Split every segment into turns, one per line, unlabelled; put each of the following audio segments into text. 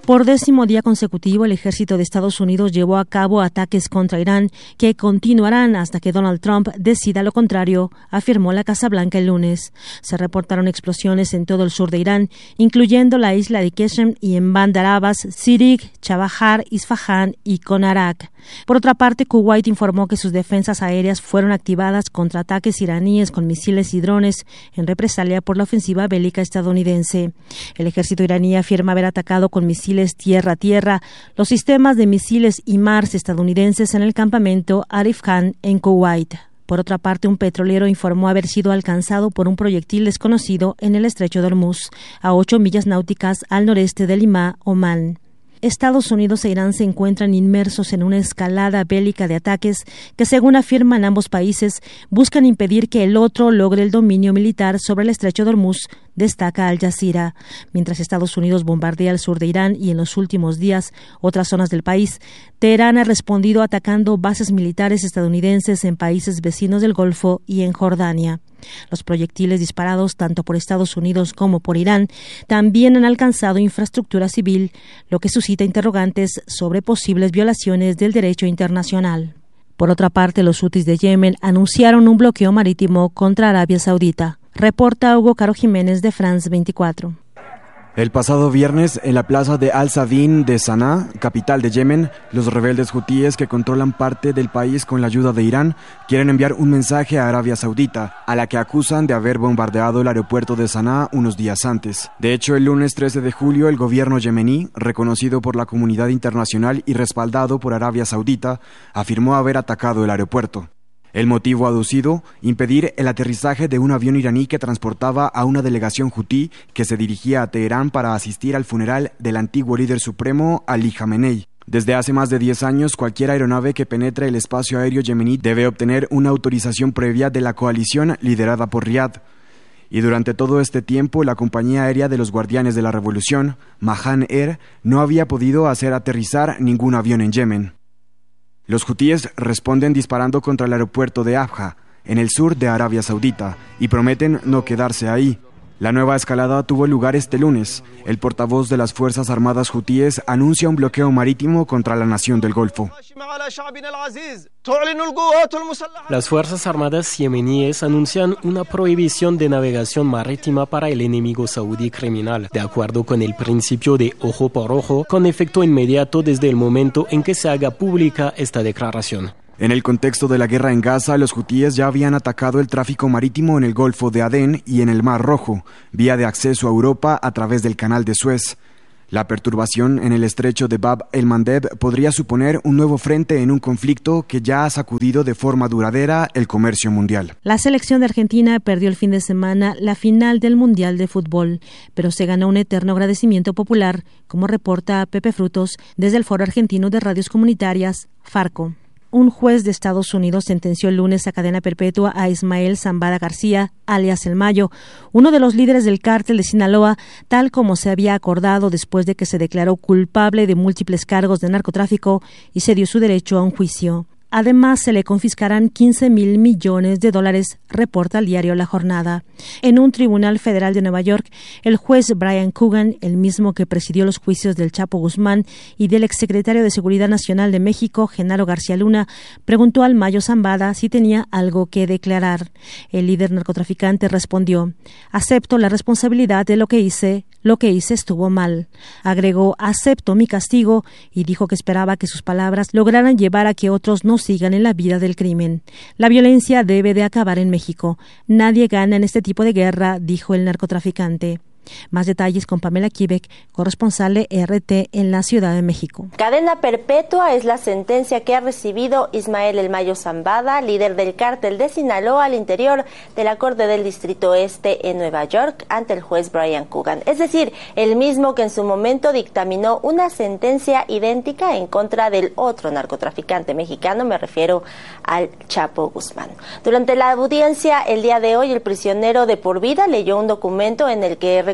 Por 10º día consecutivo, el ejército de Estados Unidos llevó a cabo ataques contra Irán que continuarán hasta que Donald Trump decida lo contrario, afirmó la Casa Blanca el lunes. Se reportaron explosiones en todo el sur de Irán, incluyendo la isla de Qeshm y en Bandar Abbas, Sirig, Chabahar, Isfahan y Konarak. Por otra parte, Kuwait informó que sus defensas aéreas fueron activadas contra ataques iraníes con misiles y drones en represalia por la ofensiva bélica estadounidense. El ejército iraní afirma haber atacado con misiles tierra-tierra los sistemas de misiles HIMARS estadounidenses en el campamento Arif Khan en Kuwait. Por otra parte, un petrolero informó haber sido alcanzado por un proyectil desconocido en el estrecho de Hormuz, a 8 millas náuticas al noreste de Limá, Omán. Estados Unidos e Irán se encuentran inmersos en una escalada bélica de ataques que, según afirman ambos países, buscan impedir que el otro logre el dominio militar sobre el estrecho de Hormuz, destaca Al Jazeera. Mientras Estados Unidos bombardea el sur de Irán y en los últimos días otras zonas del país, Teherán ha respondido atacando bases militares estadounidenses en países vecinos del Golfo y en Jordania. Los proyectiles disparados tanto por Estados Unidos como por Irán también han alcanzado infraestructura civil, lo que suscita interrogantes sobre posibles violaciones del derecho internacional. Por otra parte, los hutis de Yemen anunciaron un bloqueo marítimo contra Arabia Saudita. Reporta Hugo Caro Jiménez de France 24.
El pasado viernes, en la plaza de Al-Sadin de Sanaa, capital de Yemen, los rebeldes hutíes que controlan parte del país con la ayuda de Irán quieren enviar un mensaje a Arabia Saudita, a la que acusan de haber bombardeado el aeropuerto de Sanaa unos días antes. De hecho, el lunes 13 de julio, el gobierno yemení, reconocido por la comunidad internacional y respaldado por Arabia Saudita, afirmó haber atacado el aeropuerto. El motivo aducido, impedir el aterrizaje de un avión iraní que transportaba a una delegación hutí que se dirigía a Teherán para asistir al funeral del antiguo líder supremo Ali Khamenei. Desde hace más de 10 años, cualquier aeronave que penetre el espacio aéreo yemení debe obtener una autorización previa de la coalición liderada por Riad. Y durante todo este tiempo, la compañía aérea de los Guardianes de la Revolución, Mahan Air, no había podido hacer aterrizar ningún avión en Yemen. Los hutíes responden disparando contra el aeropuerto de Abha, en el sur de Arabia Saudita, y prometen no quedarse ahí. La nueva escalada tuvo lugar este lunes. El portavoz de las Fuerzas Armadas hutíes anuncia un bloqueo marítimo contra la nación del Golfo.
Las Fuerzas Armadas yemeníes anuncian una prohibición de navegación marítima para el enemigo saudí criminal, de acuerdo con el principio de ojo por ojo, con efecto inmediato desde el momento en que se haga pública esta declaración.
En el contexto de la guerra en Gaza, los hutíes ya habían atacado el tráfico marítimo en el Golfo de Adén y en el Mar Rojo, vía de acceso a Europa a través del Canal de Suez. La perturbación en el estrecho de Bab el-Mandeb podría suponer un nuevo frente en un conflicto que ya ha sacudido de forma duradera el comercio mundial.
La selección de Argentina perdió el fin de semana la final del Mundial de Fútbol, pero se ganó un eterno agradecimiento popular, como reporta Pepe Frutos desde el Foro Argentino de Radios Comunitarias, Farco. Un juez de Estados Unidos sentenció el lunes a cadena perpetua a Ismael Zambada García, alias El Mayo, uno de los líderes del cártel de Sinaloa, tal como se había acordado después de que se declaró culpable de múltiples cargos de narcotráfico y se dio su derecho a un juicio. Además, se le confiscarán $15,000 millones, reporta el diario La Jornada. En un tribunal federal de Nueva York, el juez Brian Coogan, el mismo que presidió los juicios del Chapo Guzmán y del exsecretario de Seguridad Nacional de México, Genaro García Luna, preguntó al Mayo Zambada si tenía algo que declarar. El líder narcotraficante respondió: acepto la responsabilidad de lo que hice estuvo mal. Agregó: acepto mi castigo, y dijo que esperaba que sus palabras lograran llevar a que otros no sigan en la vida del crimen. La violencia debe de acabar en México. Nadie gana en este tipo de guerra, dijo el narcotraficante. Más detalles con Pamela Quebec, corresponsal de RT en la Ciudad de México.
Cadena perpetua es la sentencia que ha recibido Ismael El Mayo Zambada, líder del cártel de Sinaloa, al interior de la Corte del Distrito Este en Nueva York, ante el juez Brian Coogan. Es decir, el mismo que en su momento dictaminó una sentencia idéntica en contra del otro narcotraficante mexicano, me refiero al Chapo Guzmán. Durante la audiencia el día de hoy, el prisionero de por vida leyó un documento en el que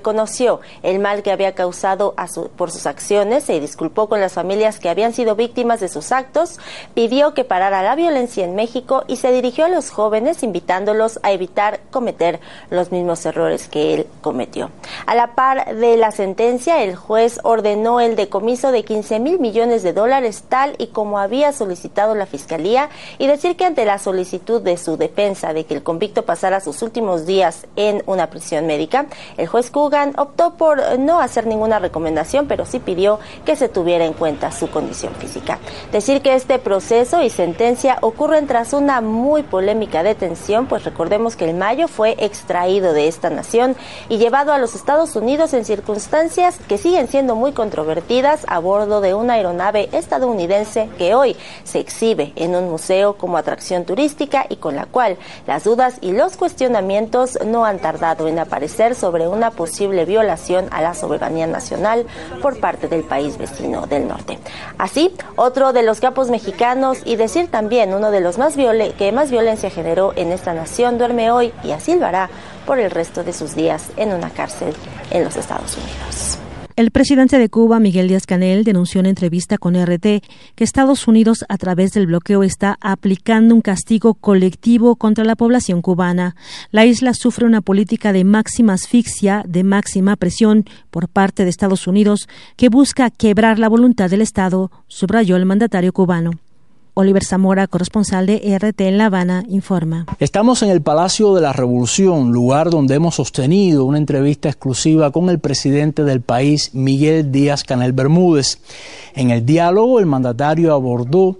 reconoció el mal que había causado por sus acciones, se disculpó con las familias que habían sido víctimas de sus actos, pidió que parara la violencia en México y se dirigió a los jóvenes invitándolos a evitar cometer los mismos errores que él cometió. A la par de la sentencia, el juez ordenó el decomiso de 15,000 millones de dólares, tal y como había solicitado la Fiscalía, y decir que ante la solicitud de su defensa de que el convicto pasara sus últimos días en una prisión médica, el juez Coogan optó por no hacer ninguna recomendación, pero sí pidió que se tuviera en cuenta su condición física. Decir que este proceso y sentencia ocurren tras una muy polémica detención, pues recordemos que el Mayo fue extraído de esta nación y llevado a los Estados Unidos en circunstancias que siguen siendo muy controvertidas a bordo de una aeronave estadounidense que hoy se exhibe en un museo como atracción turística y con la cual las dudas y los cuestionamientos no han tardado en aparecer sobre una posible violación a la soberanía nacional por parte del país vecino del norte. Así, otro de los capos mexicanos y decir también uno de los que más violencia generó en esta nación duerme hoy y así lo hará por el resto de sus días en una cárcel en los Estados Unidos.
El presidente de Cuba, Miguel Díaz-Canel, denunció en entrevista con RT que Estados Unidos, a través del bloqueo, está aplicando un castigo colectivo contra la población cubana. La isla sufre una política de máxima asfixia, de máxima presión por parte de Estados Unidos, que busca quebrar la voluntad del Estado, subrayó el mandatario cubano. Oliver Zamora, corresponsal de RT en La Habana, informa.
Estamos en el Palacio de la Revolución, lugar donde hemos sostenido una entrevista exclusiva con el presidente del país, Miguel Díaz-Canel Bermúdez. En el diálogo, el mandatario abordó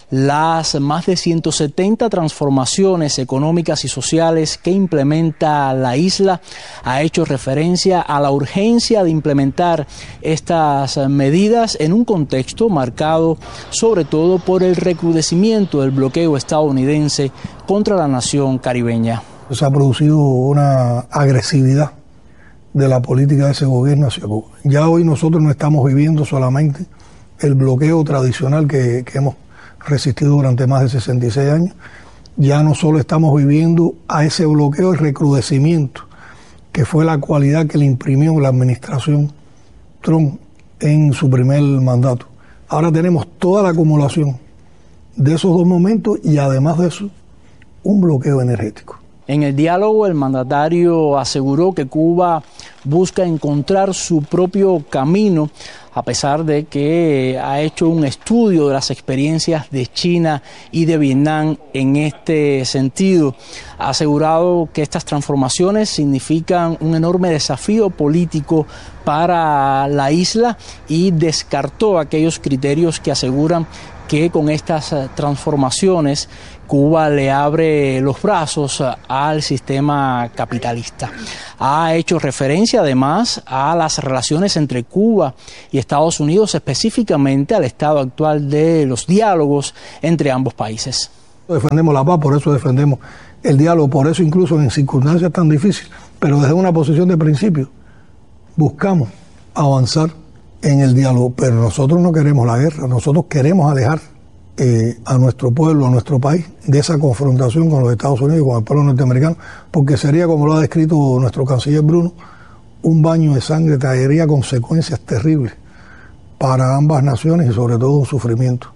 las más de 170 transformaciones económicas y sociales que implementa la isla. Ha hecho referencia a la urgencia de implementar estas medidas en un contexto marcado sobre todo por el recrudecimiento del bloqueo estadounidense contra la nación caribeña.
Se ha producido una agresividad de la política de ese gobierno hacia Cuba. Ya hoy nosotros no estamos viviendo solamente el bloqueo tradicional que hemos resistido durante más de 66 años, ya no solo estamos viviendo a ese bloqueo y recrudecimiento, que fue la cualidad que le imprimió la administración Trump en su primer mandato. Ahora tenemos toda la acumulación de esos dos momentos y además de eso, un bloqueo energético.
En el diálogo, el mandatario aseguró que Cuba busca encontrar su propio camino, a pesar de que ha hecho un estudio de las experiencias de China y de Vietnam en este sentido. Ha asegurado que estas transformaciones significan un enorme desafío político para la isla y descartó aquellos criterios que aseguran que con estas transformaciones Cuba le abre los brazos al sistema capitalista. Ha hecho referencia además a las relaciones entre Cuba y Estados Unidos, específicamente al estado actual de los diálogos entre ambos países.
Defendemos la paz, por eso defendemos el diálogo, por eso incluso en circunstancias tan difíciles, pero desde una posición de principio buscamos avanzar en el diálogo, pero nosotros no queremos la guerra, nosotros queremos alejar a nuestro pueblo, a nuestro país, de esa confrontación con los Estados Unidos y con el pueblo norteamericano, porque sería, como lo ha descrito nuestro canciller Bruno, un baño de sangre, traería consecuencias terribles para ambas naciones y sobre todo un sufrimiento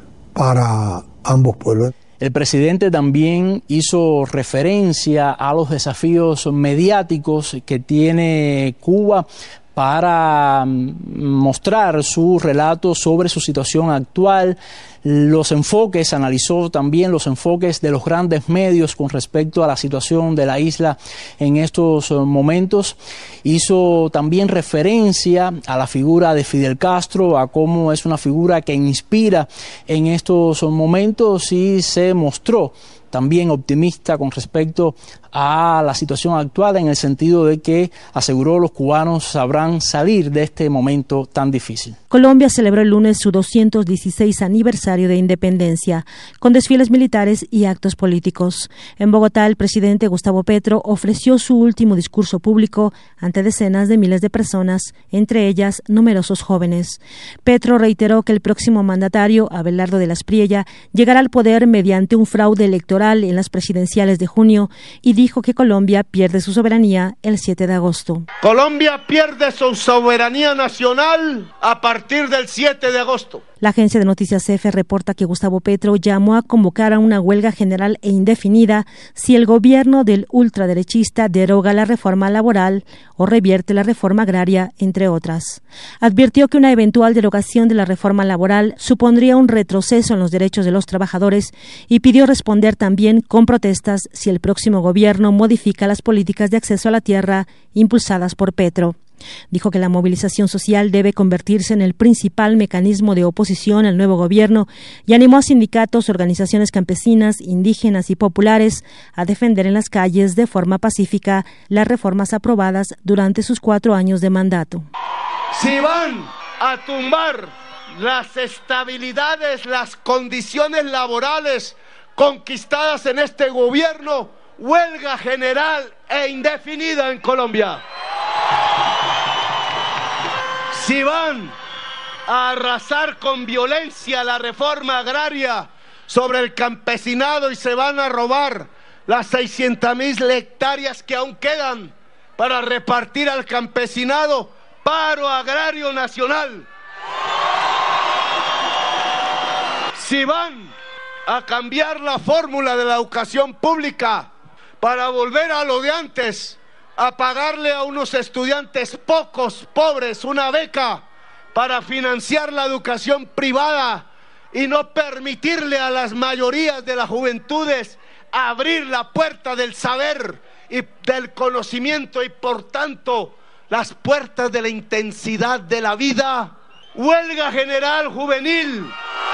para ambos pueblos.
El presidente también hizo referencia a los desafíos mediáticos que tiene Cuba para mostrar su relato sobre su situación actual, los enfoques, analizó también los enfoques de los grandes medios con respecto a la situación de la isla en estos momentos. Hizo también referencia a la figura de Fidel Castro, a cómo es una figura que inspira en estos momentos y se mostró también optimista con respecto a la situación actual, en el sentido de que aseguró los cubanos sabrán salir de este momento tan difícil.
Colombia celebró el lunes su 216 aniversario de independencia, con desfiles militares y actos políticos. En Bogotá, el presidente Gustavo Petro ofreció su último discurso público ante decenas de miles de personas, entre ellas numerosos jóvenes. Petro reiteró que el próximo mandatario, Abelardo de la Espriella, llegará al poder mediante un fraude electoral electoral en las presidenciales de junio y dijo que Colombia pierde su soberanía el 7 de agosto.
Colombia pierde su soberanía nacional a partir del 7 de agosto.
La agencia de noticias EFE reporta que Gustavo Petro llamó a convocar a una huelga general e indefinida si el gobierno del ultraderechista deroga la reforma laboral o revierte la reforma agraria, entre otras. Advirtió que una eventual derogación de la reforma laboral supondría un retroceso en los derechos de los trabajadores y pidió responder también con protestas si el próximo gobierno modifica las políticas de acceso a la tierra impulsadas por Petro. Dijo que la movilización social debe convertirse en el principal mecanismo de oposición al nuevo gobierno y animó a sindicatos, organizaciones campesinas, indígenas y populares a defender en las calles de forma pacífica las reformas aprobadas durante sus 4 años de mandato.
Si van a tumbar las estabilidades, las condiciones laborales conquistadas en este gobierno, huelga general e indefinida en Colombia. Si van a arrasar con violencia la reforma agraria sobre el campesinado y se van a robar las 600,000 hectáreas que aún quedan para repartir al campesinado, paro agrario nacional. Si van a cambiar la fórmula de la educación pública para volver a lo de antes, a pagarle a unos estudiantes pocos, pobres, una beca para financiar la educación privada y no permitirle a las mayorías de las juventudes abrir la puerta del saber y del conocimiento y por tanto las puertas de la intensidad de la vida. Huelga general juvenil.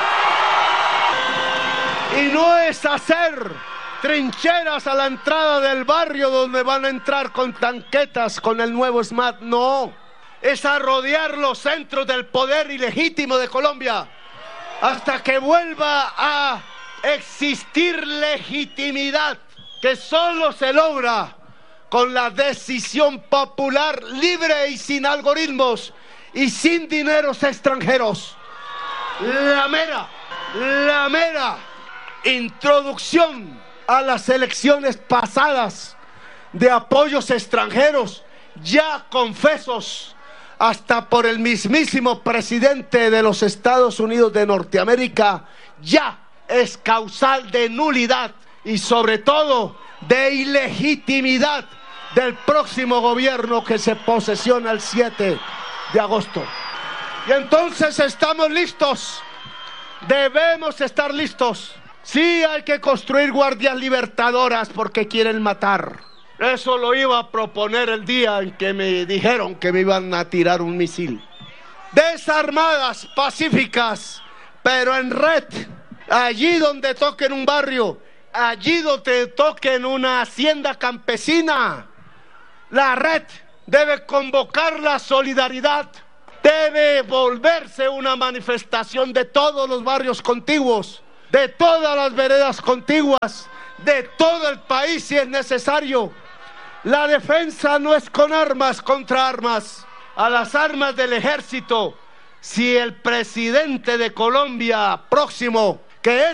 Y no es hacer trincheras a la entrada del barrio donde van a entrar con tanquetas con el nuevo SMAT, no. Es a rodear los centros del poder ilegítimo de Colombia hasta que vuelva a existir legitimidad que solo se logra con la decisión popular libre y sin algoritmos y sin dineros extranjeros. La mera introducción a las elecciones pasadas de apoyos extranjeros ya confesos hasta por el mismísimo presidente de los Estados Unidos de Norteamérica ya es causal de nulidad y sobre todo de ilegitimidad del próximo gobierno que se posesiona el 7 de agosto. Y entonces estamos listos, debemos estar listos. Sí, hay que construir guardias libertadoras porque quieren matar. Eso lo iba a proponer el día en que me dijeron que me iban a tirar un misil. Desarmadas, pacíficas, pero en red. Allí donde toquen un barrio, allí donde toquen una hacienda campesina. La red debe convocar la solidaridad. Debe volverse una manifestación de todos los barrios contiguos, de todas las veredas contiguas, de todo el país si es necesario. La defensa no es con armas contra armas, a las armas del ejército. Si el presidente de Colombia próximo, que es